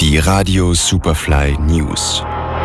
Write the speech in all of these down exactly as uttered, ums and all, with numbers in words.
Die Radio Superfly News.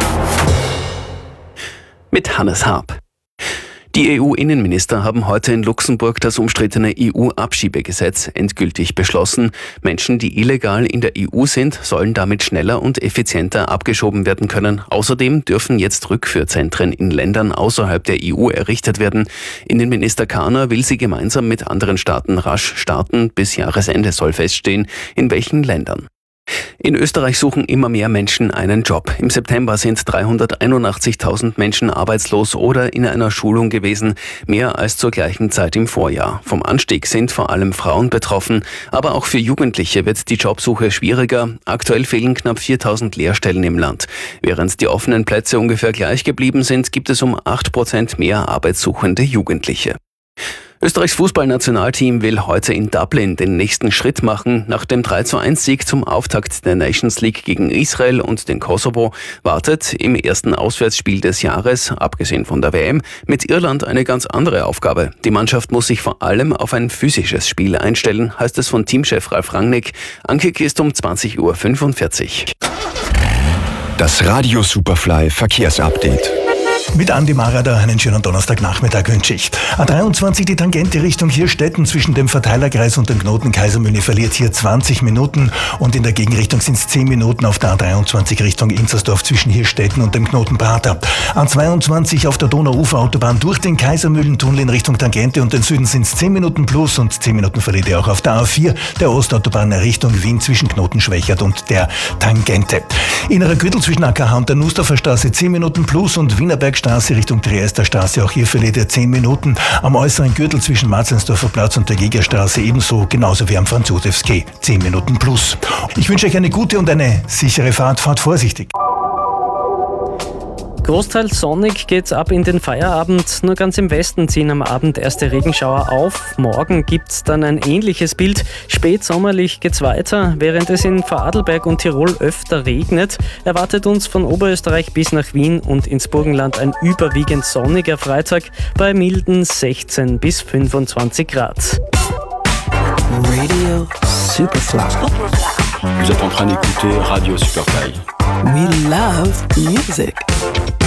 Mit Hannes Haab. Die E U-Innenminister haben heute in Luxemburg das umstrittene E U-Abschiebegesetz endgültig beschlossen. Menschen, die illegal in der E U sind, sollen damit schneller und effizienter abgeschoben werden können. Außerdem dürfen jetzt Rückführzentren in Ländern außerhalb der E U errichtet werden. Innenminister Kahner will sie gemeinsam mit anderen Staaten rasch starten. Bis Jahresende soll feststehen, in welchen Ländern. In Österreich suchen immer mehr Menschen einen Job. Im September sind dreihunderteinundachtzigtausend Menschen arbeitslos oder in einer Schulung gewesen, mehr als zur gleichen Zeit im Vorjahr. Vom Anstieg sind vor allem Frauen betroffen, aber auch für Jugendliche wird die Jobsuche schwieriger. Aktuell fehlen knapp viertausend Lehrstellen im Land. Während die offenen Plätze ungefähr gleich geblieben sind, gibt es um acht Prozent mehr arbeitssuchende Jugendliche. Österreichs Fußballnationalteam will heute in Dublin den nächsten Schritt machen. Nach dem drei zu eins Sieg zum Auftakt der Nations League gegen Israel und den Kosovo wartet im ersten Auswärtsspiel des Jahres, abgesehen von der W M, mit Irland eine ganz andere Aufgabe. Die Mannschaft muss sich vor allem auf ein physisches Spiel einstellen, heißt es von Teamchef Ralf Rangnick. Ankick ist um zwanzig Uhr fünfundvierzig. Das Radio Superfly Verkehrsupdate. Mit Andi Marada einen schönen Donnerstagnachmittag wünsche ich. A dreiundzwanzig die Tangente Richtung Hirstetten zwischen dem Verteilerkreis und dem Knoten Kaisermühle verliert hier zwanzig Minuten und in der Gegenrichtung sind es zehn Minuten auf der A dreiundzwanzig Richtung Inzersdorf zwischen Hirstetten und dem Knoten Prater. A zweiundzwanzig auf der Donauuferautobahn durch den Kaisermühlentunnel in Richtung Tangente und den Süden sind es zehn Minuten plus und zehn Minuten verliert ihr auch auf der A vier der Ostautobahn Richtung Wien zwischen Knoten Schwächert und der Tangente. Innerer Gürtel zwischen A K H und der Nussdorfer Straße zehn Minuten plus und Wienerbergstraße Richtung Triester Straße, auch hier verliert ihr zehn Minuten. Am äußeren Gürtel zwischen Marzensdorfer Platz und der Gegerstraße ebenso, genauso wie am Franz-Josefs-Quai, zehn Minuten plus. Ich wünsche euch eine gute und eine sichere Fahrt. Fahrt vorsichtig. Großteils sonnig geht's ab in den Feierabend. Nur ganz im Westen ziehen am Abend erste Regenschauer auf. Morgen gibt's dann ein ähnliches Bild. Spätsommerlich geht's weiter. Während es in Vorarlberg und Tirol öfter regnet, erwartet uns von Oberösterreich bis nach Wien und ins Burgenland ein überwiegend sonniger Freitag bei milden sechzehn bis fünfundzwanzig Grad. Radio Superfly. Vous êtes en train d'écouter Radio Superfly. We love music.